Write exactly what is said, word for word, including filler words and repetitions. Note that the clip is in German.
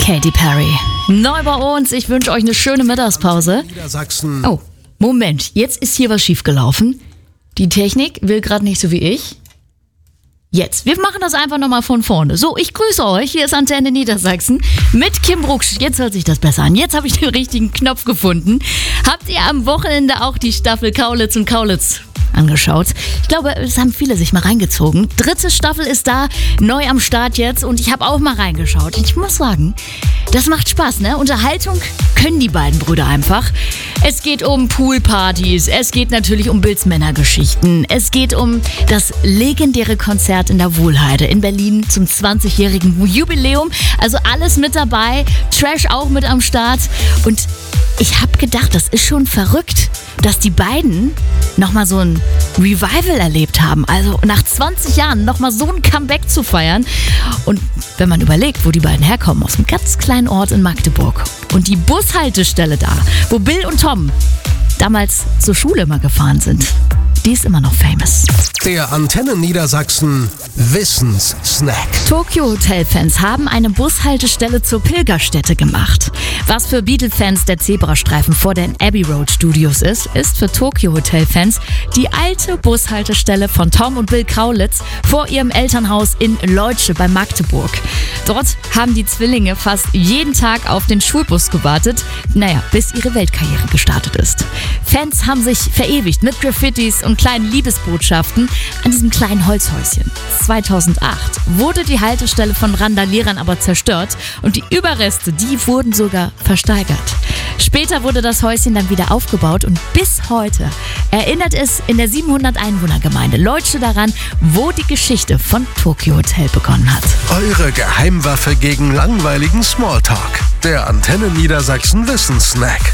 Katy Perry. Neu bei uns, ich wünsche euch eine schöne Mittagspause. Oh, Moment, jetzt ist hier was schiefgelaufen. Die Technik will gerade nicht so wie ich. Jetzt, wir machen das einfach nochmal von vorne. So, ich grüße euch, hier ist Antenne Niedersachsen mit Kim Brucksch. Jetzt hört sich das besser an. Jetzt habe ich den richtigen Knopf gefunden. Habt ihr am Wochenende auch die Staffel Kaulitz und Kaulitz angeschaut? Ich glaube, es haben viele sich mal reingezogen. Dritte Staffel ist da, neu am Start jetzt und ich habe auch mal reingeschaut. Ich muss sagen, das macht Spaß, ne? Unterhaltung können die beiden Brüder einfach. Es geht um Poolpartys, es geht natürlich um Bills Männergeschichten, es geht um das legendäre Konzert in der Wohlheide in Berlin zum zwanzigjährigen Jubiläum. Also alles mit dabei, Trash auch mit am Start. Und ich habe gedacht, das ist schon verrückt, dass die beiden nochmal so ein Revival erlebt haben. Also nach zwanzig Jahren nochmal so ein Comeback zu feiern. Und wenn man überlegt, wo die beiden herkommen, aus einem ganz kleinen Ort in Magdeburg. Und die Bushaltestelle da, wo Bill und Tom damals zur Schule immer gefahren sind, die ist immer noch famous. Der Antenne Niedersachsen Wissenssnack. Tokyo Hotel-Fans haben eine Bushaltestelle zur Pilgerstätte gemacht. Was für Beatle-Fans der Zebrastreifen vor den Abbey Road Studios ist, ist für Tokyo Hotel-Fans die alte Bushaltestelle von Tom und Bill Kaulitz vor ihrem Elternhaus in Leutsche bei Magdeburg. Dort haben die Zwillinge fast jeden Tag auf den Schulbus gewartet, naja, bis ihre Weltkarriere gestartet ist. Fans haben sich verewigt mit Graffitis und kleinen Liebesbotschaften an diesem kleinen Holzhäuschen. zweitausendacht wurde die Haltestelle von Randalierern aber zerstört und die Überreste, die wurden sogar versteigert. Später wurde das Häuschen dann wieder aufgebaut und bis heute erinnert es in der siebenhundert Einwohner-Gemeinde Leutsche daran, wo die Geschichte von Tokyo Hotel begonnen hat. Eure Geheimwaffe gegen langweiligen Smalltalk. Der Antenne Niedersachsen Wissenssnack.